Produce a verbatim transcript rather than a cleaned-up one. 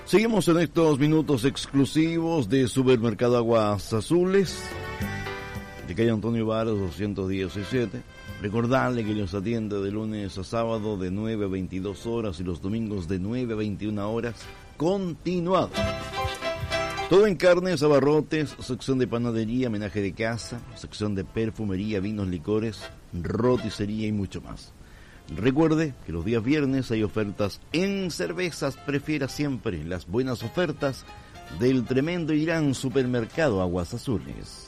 Seguimos en estos minutos exclusivos de Supermercado Aguas Azules, de calle Antonio Varos doscientos diecisiete. Recordarle que los atiende de lunes a sábado de nueve a veintidós horas y los domingos de nueve a veintiuna horas continuado. Todo en carnes, abarrotes, sección de panadería, menaje de casa, sección de perfumería, vinos, licores, roticería y mucho más. Recuerde que los días viernes hay ofertas en cervezas. Prefiera siempre las buenas ofertas del tremendo y gran Supermercado Aguas Azules.